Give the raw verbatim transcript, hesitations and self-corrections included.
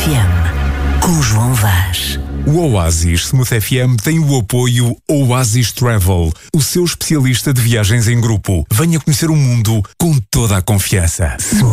F M, com João Vaz. O Oasis Smooth F M tem o apoio Oasis Travel, o seu especialista de viagens em grupo. Venha conhecer o mundo com toda a confiança. Smooth